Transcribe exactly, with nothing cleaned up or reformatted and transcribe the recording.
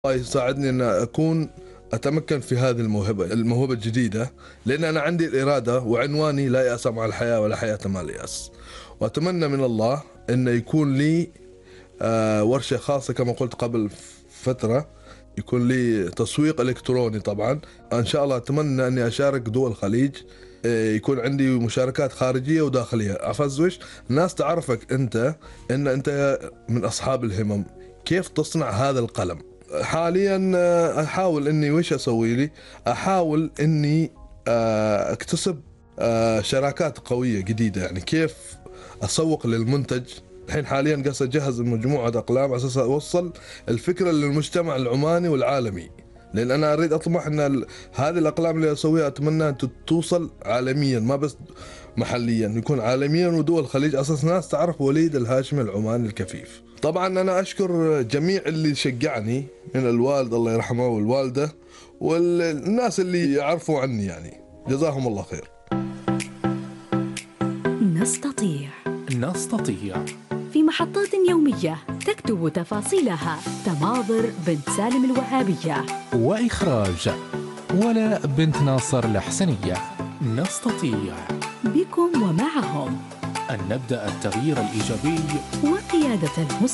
الله يساعدني أن أكون أتمكن في هذه الموهبة الموهبة الجديدة، لأن أنا عندي الإرادة وعنواني لا يأس مع الحياة ولا حياة مع اليأس. وأتمنى من الله أن يكون لي آه ورشة خاصة كما قلت قبل فترة، يكون لي تسويق إلكتروني. طبعا إن شاء الله أتمنى أني أشارك دول الخليج، آه يكون عندي مشاركات خارجية وداخلية. أفزوش الناس تعرفك أنت أن أنت من أصحاب الهمم. كيف تصنع هذا القلم؟ حاليا احاول اني وش اسوي لي احاول اني اكتسب شراكات قويه جديده، يعني كيف اسوق للمنتج. الحين حاليا قاعد اجهز مجموعه اقلام على اساس اوصل الفكره للمجتمع العماني والعالمي، لان انا اريد اطمح ان هذه الاقلام اللي اسويها اتمنى ان توصل عالميا، ما بس محليا، يكون عالميا ودول الخليج، اساس ناس تعرف وليد الهاشمي العماني الكفيف. طبعا انا اشكر جميع اللي شجعني من الوالد الله يرحمه والوالده والناس اللي يعرفوا عني، يعني جزاهم الله خير. نستطيع نستطيع في محطات يومية تكتب تفاصيلها تماظر بنت سالم الوهابية، وإخراج ولاء بنت ناصر الحسنية. نستطيع بكم ومعهم أن نبدأ التغيير الإيجابي وقيادة المستقبل.